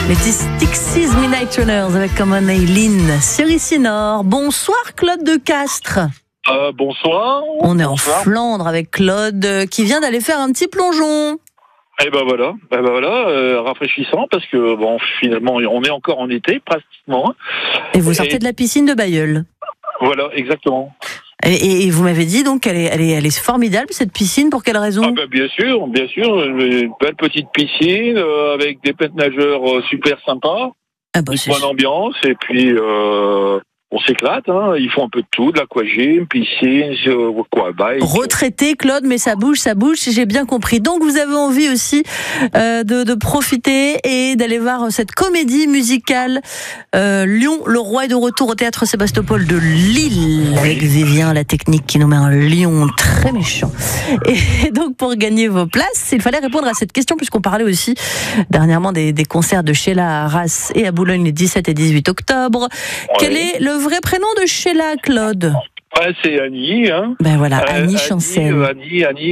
Les Dixie's Midnight Runners avec Common Eileen sur ici Nord. Bonsoir Claude de Castres. Bonsoir. On est en Flandre avec Claude qui vient d'aller faire un petit plongeon. Et ben voilà, rafraîchissant parce que bon, finalement, on est encore en été pratiquement. Et vous sortez de la piscine de Bailleul. Voilà, exactement. Et vous m'avez dit donc qu'elle est formidable cette piscine. Pour quelle raison? Bien sûr, une belle petite piscine avec des pêtres nageurs super sympas, une bonne ambiance et puis on s'éclate. Ils font un peu de tout, de l'aquagym, piscine, Retraité Claude, mais ça bouge, j'ai bien compris. Donc vous avez envie aussi de profiter et d'aller voir cette comédie musicale Lyon, le roi est de retour au théâtre Sébastopol de Lille avec Vivien, la technique qui nous met un lion très méchant. Et donc pour gagner vos places, il fallait répondre à cette question puisqu'on parlait aussi dernièrement des concerts de Sheila à Arras et à Boulogne les 17 et 18 octobre. Ouais. Quel est le vrai prénom de Sheila, Claude? C'est Annie. Ben voilà, Annie Chancel. Annie